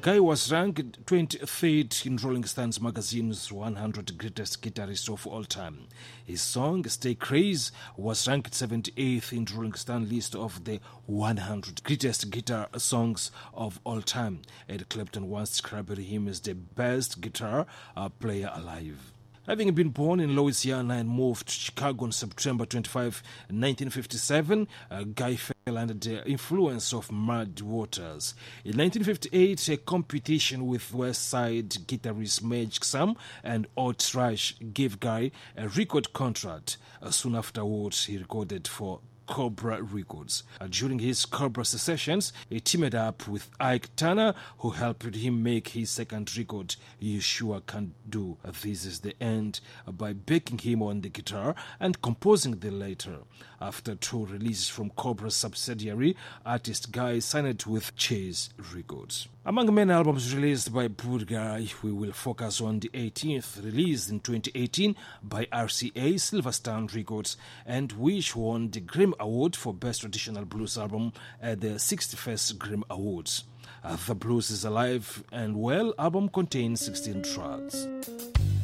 Guy was ranked 23rd in Rolling Stones magazine's 100 Greatest Guitarists of All Time. His song, Stay Crazy, was ranked 78th in Rolling Stone list of the 100 Greatest Guitar Songs of All Time. Eric Clapton once described him as the best guitar player alive. Having been born in Louisiana and moved to Chicago on September 25, 1957, Guy fell under the influence of Muddy Waters. In 1958, a competition with West Side guitarists Magic Sam and Otis Rush gave Guy a record contract. Soon afterwards, he recorded for Cobra Records. During his Cobra sessions, he teamed up with Ike Turner, who helped him make his second record, You Sure Can Do. This Is the End, by backing him on the guitar and composing the later. After 2 releases from Cobra's subsidiary, artist Guy signed with Chase Records. Among many albums released by Buddy Guy, we will focus on the 18th, released in 2018 by RCA Silverstone Records, and which won the Grammy Award for Best Traditional Blues Album at the 61st Grammy Awards. The Blues is Alive and Well album contains 16 tracks.